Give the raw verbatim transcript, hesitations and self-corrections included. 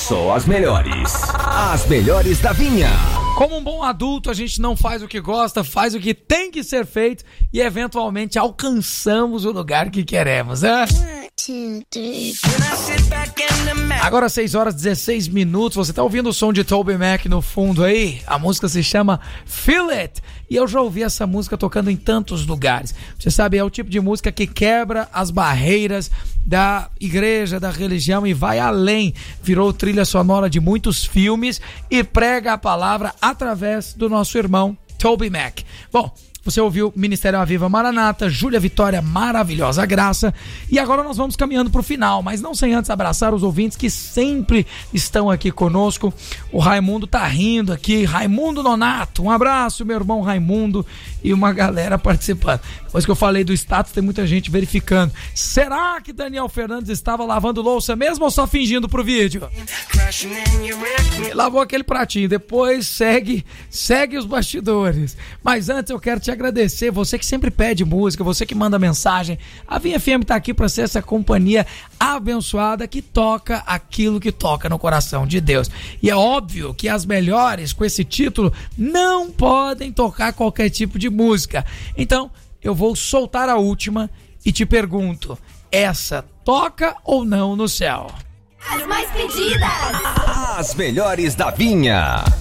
Só as melhores. As melhores da Vinha. Como um bom adulto, a gente não faz o que gosta, faz o que tem que ser feito e eventualmente alcançamos o lugar que queremos, né? Agora seis horas e dezesseis minutos, você tá ouvindo o som de TobyMac no fundo aí? A música se chama Feel It. E eu já ouvi essa música tocando em tantos lugares. Você sabe, é o tipo de música que quebra as barreiras da igreja, da religião e vai além. Virou trilha sonora de muitos filmes e prega a palavra através do nosso irmão TobyMac. Bom, você ouviu Ministério Aviva Maranata, Júlia Vitória, Maravilhosa Graça. E agora nós vamos caminhando para o final, mas não sem antes abraçar os ouvintes que sempre estão aqui conosco. O Raimundo tá rindo aqui. Raimundo Nonato, um abraço, meu irmão Raimundo. E uma galera participando. Depois que eu falei do status, tem muita gente verificando. Será que Daniel Fernandes estava lavando louça mesmo ou só fingindo pro vídeo? Ele lavou aquele pratinho, depois segue, segue os bastidores. Mas antes eu quero te agradecer, você que sempre pede música, você que manda mensagem. A Vinha F M tá aqui para ser essa companhia abençoada que toca aquilo que toca no coração de Deus. E é óbvio que as melhores com esse título não podem tocar qualquer tipo de música. Então, eu vou soltar a última e te pergunto, essa toca ou não no céu? As mais pedidas! As melhores da Vinha.